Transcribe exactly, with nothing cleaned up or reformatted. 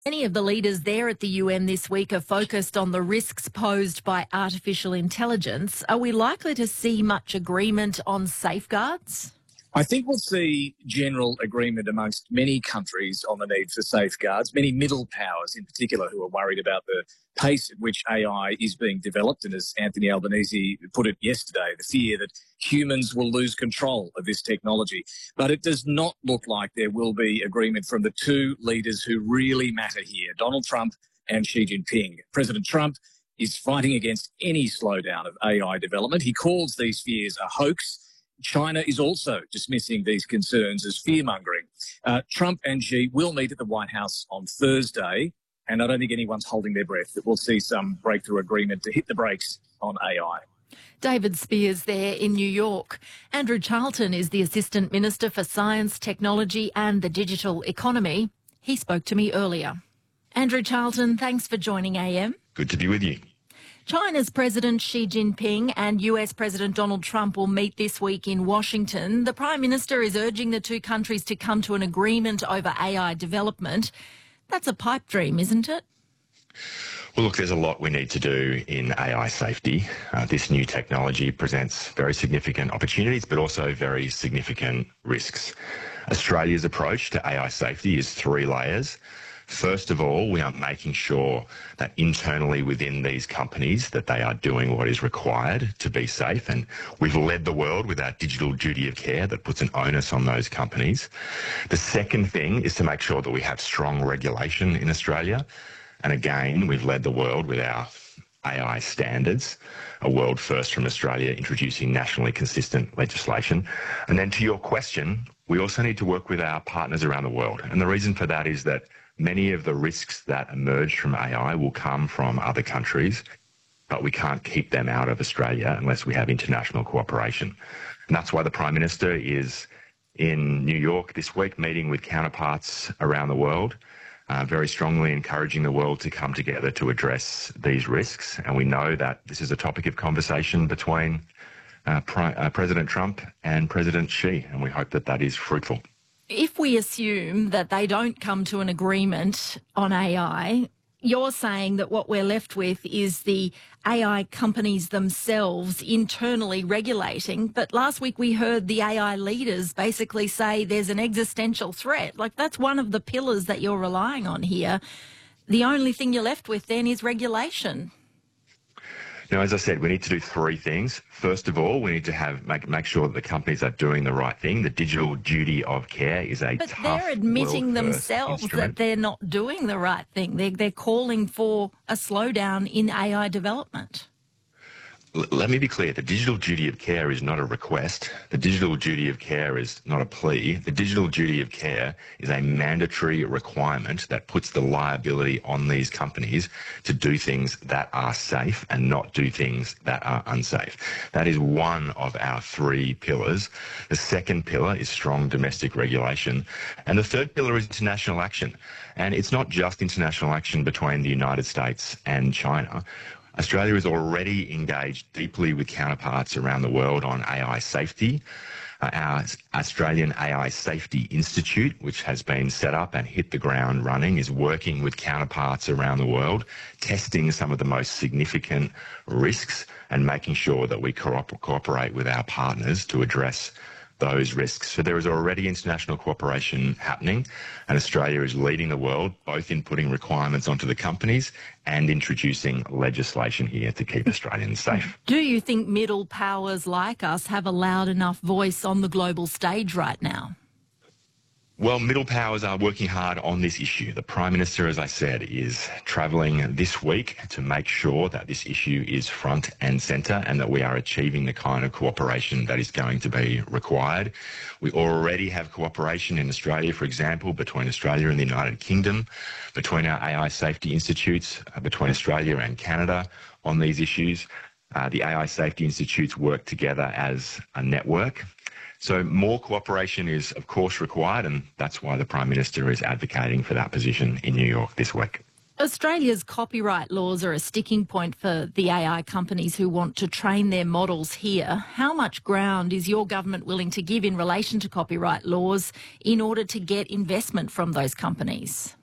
Many of the leaders there at the U N this week are focused on the risks posed by artificial intelligence. Are we likely to see much agreement on safeguards? I think we'll see general agreement amongst many countries on the need for safeguards, many middle powers in particular who are worried about the pace at which A I is being developed. And as Anthony Albanese put it yesterday, the fear that humans will lose control of this technology. But it does not look like there will be agreement from the two leaders who really matter here, Donald Trump and Xi Jinping. President Trump is fighting against any slowdown of A I development. He calls these fears a hoax. China is also dismissing these concerns as fear-mongering. Uh, Trump and Xi will meet at the White House on Thursday, and I don't think anyone's holding their breath that we'll see some breakthrough agreement to hit the brakes on A I. David Spears there in New York. Andrew Charlton is the Assistant Minister for Science, Technology and the Digital Economy. He spoke to me earlier. Andrew Charlton, thanks for joining A M. Good to be with you. China's President Xi Jinping and U S President Donald Trump will meet this week in Washington. The Prime Minister is urging the two countries to come to an agreement over A I development. That's a pipe dream, isn't it? Well, look, there's a lot we need to do in A I safety. Uh, this new technology presents very significant opportunities, but also very significant risks. Australia's approach to A I safety is three layers. First of all, we are making sure that internally within these companies that they are doing what is required to be safe. And we've led the world with our digital duty of care that puts an onus on those companies. The second thing is to make sure that we have strong regulation in Australia. And again, we've led the world with our A I standards, a world first from Australia, introducing nationally consistent legislation. And then to your question, we also need to work with our partners around the world. And the reason for that is that many of the risks that emerge from A I will come from other countries, but we can't keep them out of Australia unless we have international cooperation. And that's why the Prime Minister is in New York this week, meeting with counterparts around the world, uh, very strongly encouraging the world to come together to address these risks. And we know that this is a topic of conversation between uh, Pri- uh, President Trump and President Xi, and we hope that that is fruitful. If we assume that they don't come to an agreement on A I, you're saying that what we're left with is the A I companies themselves internally regulating. But last week we heard the A I leaders basically say there's an existential threat. Like, that's one of the pillars that you're relying on here. The only thing you're left with then is regulation. Now, as I said, we need to do three things. First of all, we need to have make make sure that the companies are doing the right thing. The digital duty of care is a but tough, they're admitting world-first themselves instrument. that they're not doing the right thing. They're, they're calling for a slowdown in A I development. L- Let me be clear. The digital duty of care is not a request. The digital duty of care is not a plea. The digital duty of care is a mandatory requirement that puts the liability on these companies to do things that are safe and not do things that are unsafe. That is one of our three pillars. The second pillar is strong domestic regulation. And the third pillar is international action. And it's not just international action between the United States and China. Australia is already engaged deeply with counterparts around the world on A I safety. Uh, our Australian A I Safety Institute, which has been set up and hit the ground running, is working with counterparts around the world, testing some of the most significant risks and making sure that we co- cooperate with our partners to address those risks. So there is already international cooperation happening, and Australia is leading the world, both in putting requirements onto the companies and introducing legislation here to keep Australians safe. Do you think middle powers like us have a loud enough voice on the global stage right now? Well, middle powers are working hard on this issue. The Prime Minister, as I said, is travelling this week to make sure that this issue is front and centre and that we are achieving the kind of cooperation that is going to be required. We already have cooperation in Australia, for example, between Australia and the United Kingdom, between our A I safety institutes, uh, between Australia and Canada on these issues. Uh, the A I safety institutes work together as a network. So more cooperation is, of course, required, and that's why the Prime Minister is advocating for that position in New York this week. Australia's copyright laws are a sticking point for the A I companies who want to train their models here. How much ground is your government willing to give in relation to copyright laws in order to get investment from those companies?